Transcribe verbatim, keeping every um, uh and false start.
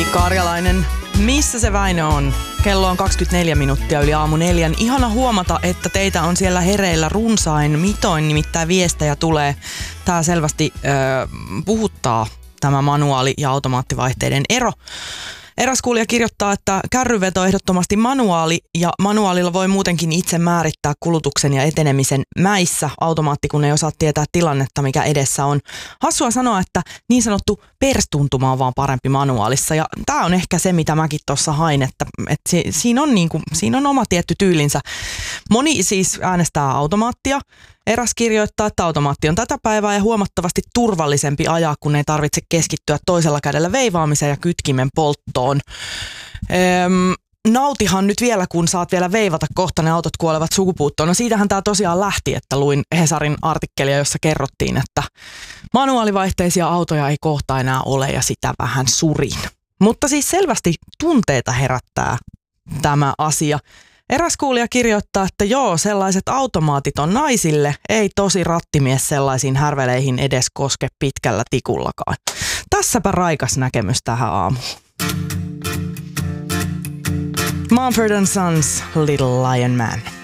Karjalainen, missä se Väinö on? Kello on kaksikymmentäneljä minuuttia yli aamu neljän. Ihana huomata, että teitä on siellä hereillä runsain mitoin, nimittäin viestejä tulee. Tää selvästi äh, puhuttaa tämä manuaali- ja automaattivaihteiden ero. Eräs kuulija kirjoittaa, että kärryveto ehdottomasti manuaali ja manuaalilla voi muutenkin itse määrittää kulutuksen ja etenemisen mäissä. Automaatti, kun ei osaa tietää tilannetta, mikä edessä on. Hassua sanoa, että niin sanottu perstuntuma on vaan parempi manuaalissa ja tämä on ehkä se, mitä mäkin tuossa hain, että, että si, siinä, on niinku, siinä on oma tietty tyylinsä. Moni siis äänestää automaattia. Eräs kirjoittaa, että automaatti on tätä päivää ja huomattavasti turvallisempi ajaa, kun ei tarvitse keskittyä toisella kädellä veivaamiseen ja kytkimen polttoon. Öm, nautihan nyt vielä, kun saat vielä veivata kohta ne autot kuolevat sukupuuttoon. No siitähän tämä tosiaan lähti, että luin Hesarin artikkelia, jossa kerrottiin, että manuaalivaihteisia autoja ei kohta enää ole ja sitä vähän surin. Mutta siis selvästi tunteita herättää tämä asia. Eräs kuulija kirjoittaa, että joo, sellaiset automaatit on naisille, ei tosi rattimies sellaisiin härveleihin edes koske pitkällä tikullakaan. Tässäpä raikas näkemys tähän aamuun. Mumford and Sons, Little Lion Man.